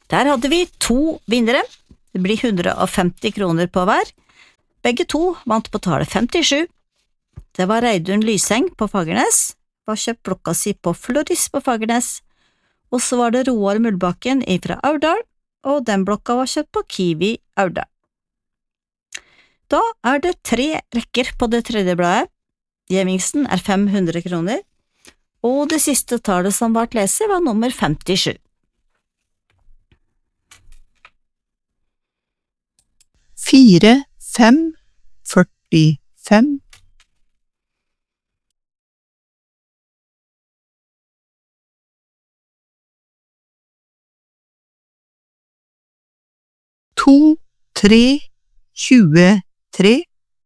Der hadde vi 2 vinnere. Det blir 150 kroner på hver. Begge 2 vant på tallet 57. Det var Reidun Lyseng på Fagernes, var kjøpt blokka si på Floris på Fagernes, og så var det Roar Muldbakken fra Aurdal, og den blokka var kjøpt på Kiwi Aurdal. Da er det 3 rekker på det tredje bladet. Gjevingsen er 500 kroner, og det siste tallet som ble lest var nummer 57. 4, 5, 45. 2, 3, 23.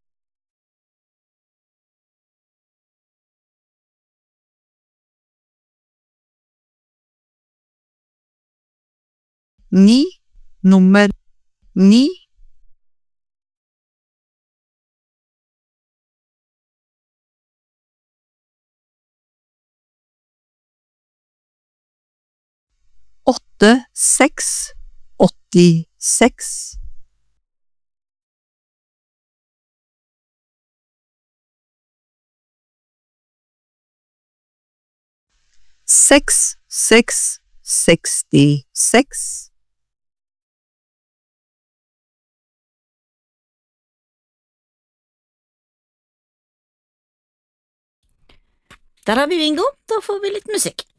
9, nummer 9. 8, 6, 86. 6, 6, 66. 'Der har vi bingo, da får vi litt musikk.